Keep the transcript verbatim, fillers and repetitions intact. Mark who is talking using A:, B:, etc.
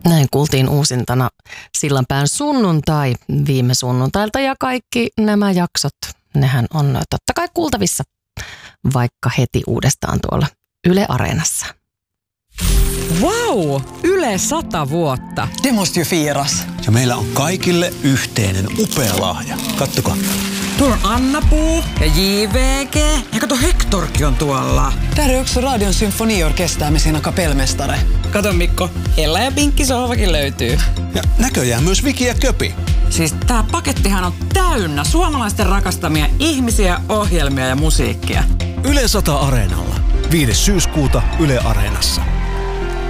A: Näin kuultiin uusintana Sillanpään sunnuntai viime sunnuntailta ja kaikki nämä jaksot, nehän on totta kai kuultavissa vaikka heti uudestaan tuolla Yle Areenassa.
B: Wow! Yle sata vuotta.
C: Det måste ju firas.
D: Ja meillä on kaikille yhteinen upea lahja. Kattokaa.
B: Tuolla on Anna-Puu ja J V G. Ja kato, Hektorkin on tuolla.
C: Där är också Radion symfoniorkester med sina kapellmästare.
B: Kato Mikko, Ella ja Pinkki sohvakin löytyy.
D: Ja näköjään myös Viki ja Köpi.
B: Siis tää pakettihan on täynnä suomalaisten rakastamia ihmisiä, ohjelmia ja musiikkia.
D: Yle sata Areenalla. viides syyskuuta Yle Areenassa.